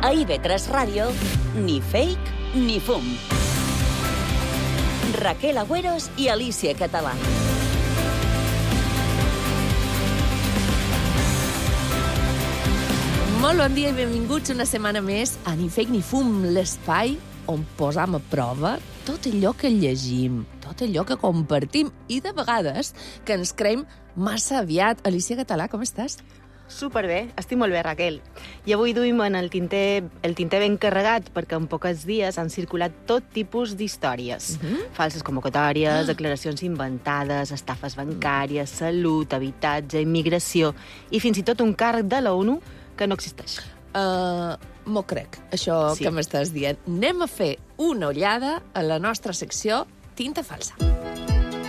A IB3 Ràdio, ni fake ni fum. Raquel Agüeros i Alicia Català. Molt bon dia i benvinguts una setmana més a Ni Fake ni Fum, l'espai on posam a prova tot allò que llegim, tot allò que compartim i de vegades que ens creiem massa aviat. Alicia Català, com estàs? Superbé, estic molt bé, Raquel. I avui duim en el tinter ben carregat perquè en pocs dies han circulat tot tipus d'històries. Falses convocatòries, declaracions inventades, estafes bancàries, salut, habitatge, immigració i fins i tot un càrrec de la ONU que no existeix. M'ho crec, això Sí. que m'estàs dient. Anem a fer una ullada a la nostra secció Tinta Falsa.